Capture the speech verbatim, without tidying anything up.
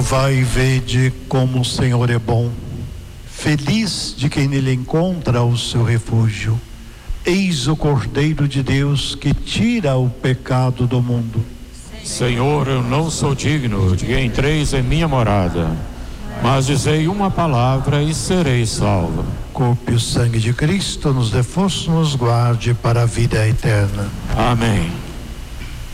Provai e vede como o Senhor é bom. Feliz de quem nele encontra o seu refúgio. Eis o Cordeiro de Deus que tira o pecado do mundo. Senhor, eu não sou digno de que entreis em minha morada, mas dizei uma palavra e serei salvo. Corpo e o sangue de Cristo nos dê força, nos guarde para a vida eterna. Amém.